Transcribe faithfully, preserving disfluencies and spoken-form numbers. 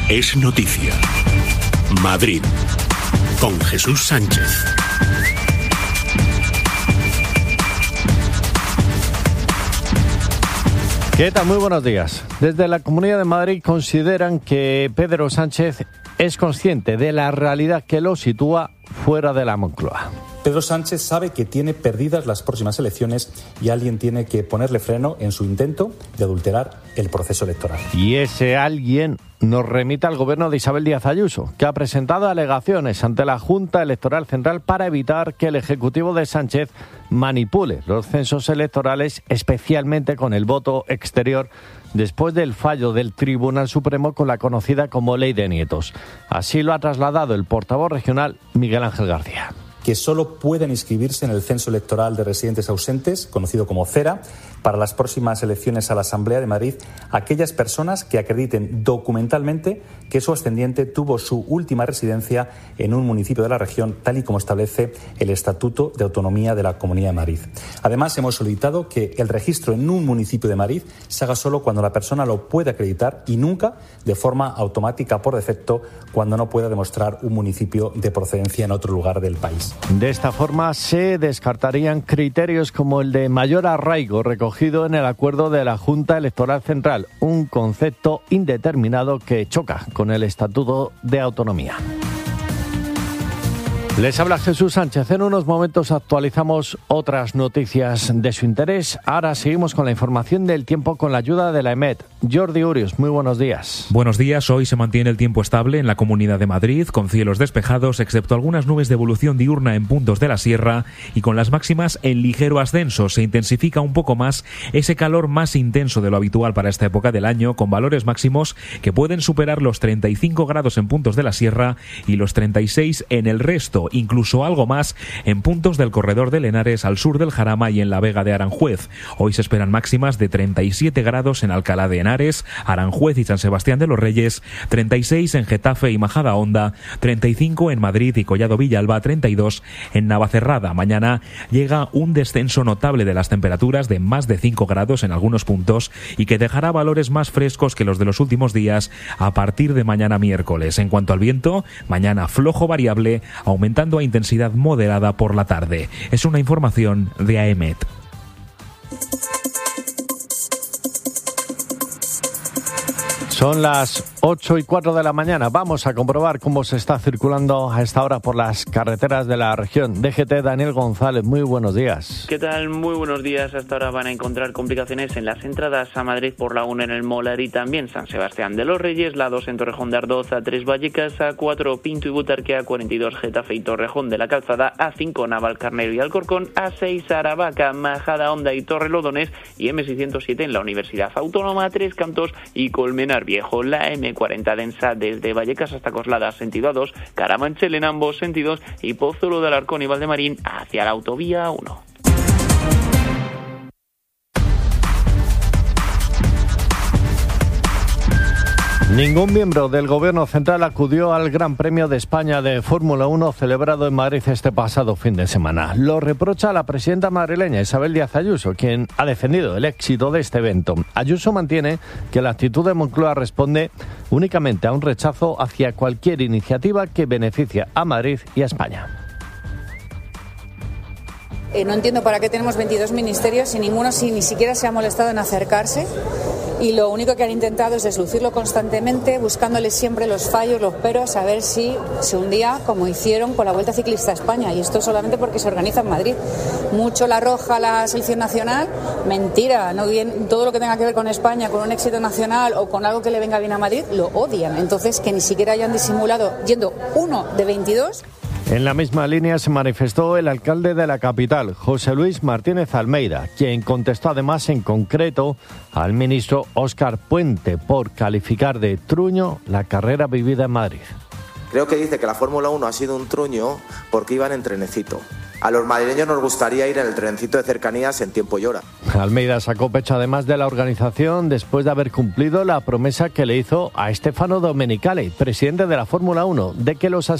es noticia. Madrid, con Jesús Sánchez. ¿Qué tal? Muy buenos días. Desde la Comunidad de Madrid consideran que Pedro Sánchez es consciente de la realidad que lo sitúa fuera de la Moncloa. Pedro Sánchez sabe que tiene perdidas las próximas elecciones y alguien tiene que ponerle freno en su intento de adulterar el proceso electoral. Y ese alguien nos remite al gobierno de Isabel Díaz Ayuso, que ha presentado alegaciones ante la Junta Electoral Central para evitar que el Ejecutivo de Sánchez manipule los censos electorales, especialmente con el voto exterior, después del fallo del Tribunal Supremo con la conocida como Ley de Nietos. Así lo ha trasladado el portavoz regional Miguel Ángel García. Que solo pueden inscribirse en el Censo Electoral de Residentes Ausentes, conocido como CERA, para las próximas elecciones a la Asamblea de Madrid, aquellas personas que acrediten documentalmente que su ascendiente tuvo su última residencia en un municipio de la región, tal y como establece el Estatuto de Autonomía de la Comunidad de Madrid. Además, hemos solicitado que el registro en un municipio de Madrid se haga solo cuando la persona lo puede acreditar y nunca de forma automática por defecto cuando no pueda demostrar un municipio de procedencia en otro lugar del país. De esta forma se descartarían criterios como el de mayor arraigo recogido en el acuerdo de la Junta Electoral Central, un concepto indeterminado que choca con el Estatuto de Autonomía. Les habla Jesús Sánchez. En unos momentos actualizamos otras noticias de su interés. Ahora seguimos con la información del tiempo con la ayuda de la EMET. Jordi Urios, muy buenos días. Buenos días. Hoy se mantiene el tiempo estable en la Comunidad de Madrid, con cielos despejados, excepto algunas nubes de evolución diurna en puntos de la sierra y con las máximas en ligero ascenso. Se intensifica un poco más ese calor más intenso de lo habitual para esta época del año, con valores máximos que pueden superar los treinta y cinco grados en puntos de la sierra y los treinta y seis en el resto, incluso algo más en puntos del corredor de Henares al sur del Jarama y en la Vega de Aranjuez. Hoy se esperan máximas de treinta y siete grados en Alcalá de Henares, Aranjuez y San Sebastián de los Reyes, treinta y seis en Getafe y Majadahonda, treinta y cinco en Madrid y Collado Villalba, treinta y dos en Navacerrada. Mañana llega un descenso notable de las temperaturas de más de cinco grados en algunos puntos y que dejará valores más frescos que los de los últimos días a partir de mañana miércoles. En cuanto al viento, mañana flojo variable, aumentando a intensidad moderada por la tarde. Es una información de A E M E T. Son las ocho y cuatro de la mañana. Vamos a comprobar cómo se está circulando a esta hora por las carreteras de la región. D G T, Daniel González, muy buenos días. ¿Qué tal? Muy buenos días. Hasta ahora van a encontrar complicaciones en las entradas a Madrid por la uno en el Molar y también San Sebastián de los Reyes, la dos en Torrejón de Ardoz, A tres Vallecas, A cuatro Pinto y Butarque, A cuarenta y dos Getafe y Torrejón de la Calzada, A cinco Navalcarnero y Alcorcón, A seis Aravaca, Majadahonda y Torrelodones y M seiscientos siete en la Universidad Autónoma, Tres Cantos y Colmenar Viejo. La M cuarenta densa desde Vallecas hasta Coslada, sentido A dos, Carabanchel en ambos sentidos y Pozuelo de Alarcón y Valdemarín hacia la autovía uno. Ningún miembro del Gobierno Central acudió al Gran Premio de España de Fórmula uno celebrado en Madrid este pasado fin de semana. Lo reprocha la presidenta madrileña Isabel Díaz Ayuso, quien ha defendido el éxito de este evento. Ayuso mantiene que la actitud de Moncloa responde únicamente a un rechazo hacia cualquier iniciativa que beneficie a Madrid y a España. Eh, no entiendo para qué tenemos veintidós ministerios y ninguno si ni siquiera se ha molestado en acercarse. Y lo único que han intentado es deslucirlo constantemente, buscándole siempre los fallos, los peros, a ver si se hundía como hicieron con la Vuelta Ciclista a España. Y esto solamente porque se organiza en Madrid. Mucho la roja la selección nacional, mentira. No bien, todo lo que tenga que ver con España, con un éxito nacional o con algo que le venga bien a Madrid, lo odian. Entonces, que ni siquiera hayan disimulado yendo uno de veintidós. En la misma línea se manifestó el alcalde de la capital, José Luis Martínez Almeida, quien contestó además en concreto al ministro Óscar Puente por calificar de truño la carrera vivida en Madrid. Creo que dice que la Fórmula uno ha sido un truño porque iban en trenecito. A los madrileños nos gustaría ir en el trencito de cercanías en tiempo y hora. Almeida sacó pecho además de la organización después de haber cumplido la promesa que le hizo a Stefano Domenicali, presidente de la Fórmula uno, de que los